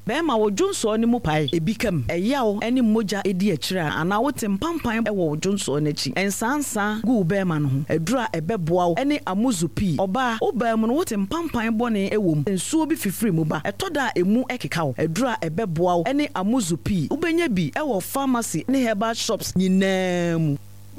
bema wo dwonso ne mu pae ebikam eyawo ene moja edi akira ana wote mpampan e wo dwonso ne chi ensansa gu bema no ho edura ebeboa wo ene amuzupi oba obam no wote mpampan bone ewom ensuo bi fifiri mu ba etoda emu ekeka wo edura ebeboa wo ene amuzupi ubenya bi e wo pharmacy ne herbal shops nyinam.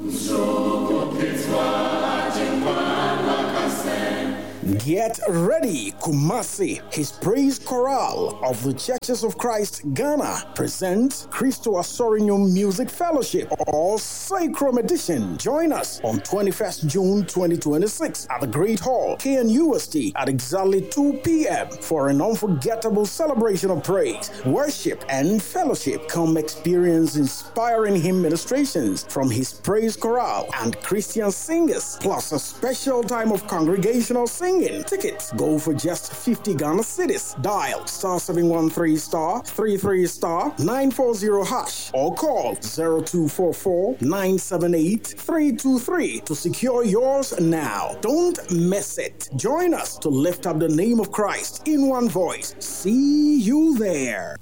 Get ready, Kumasi. His praise chorale of the Churches of Christ Ghana presents Christo Asorinium Music Fellowship or Sacrum Edition. Join us on 21st June 2026 at the Great Hall, KNUST at exactly 2 p.m. for an unforgettable celebration of praise, worship, and fellowship. Come experience inspiring hymn ministrations from his praise chorale and Christian singers, plus a special time of congregational singing. Tickets go for just 50 Ghana cedis. Dial *713*33*940# or call 0244-978-323 to secure yours now. Don't miss it. Join us to lift up the name of Christ in one voice. See you there.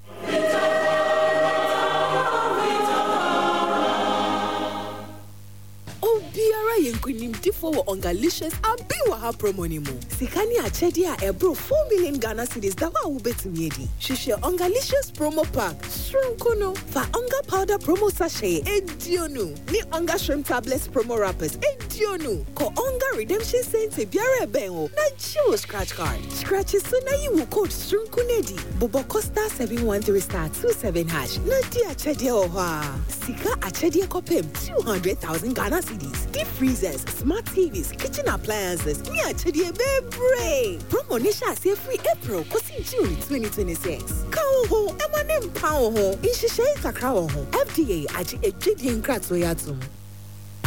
Yenkunim difo ongalicious abiwa promo ni mu. Sikani achedi a ebro 4 million Ghana cedis dawa ubetumi edi. Shishe ongalicious promo pack. Shrimp fa onga powder promo sachet edionu. Ni onga shrimp tablets promo wrappers edionu. Ko onga redemption cents biare benwo. Na chill scratch card. Scratches so na you code shrimp kunedi. Bobo Costa 713*27#. Na di achedi oha. Sika achedi kopem 200,000 Ghana cedis. Deep freezers, smart TVs, kitchen appliances. Me achedi bebre. Promo nisha say free April kosi June 2026. Kawo ho, emanem pawo ho. Inshishe kakra ho. FDA aji ejidi nkratso yatum.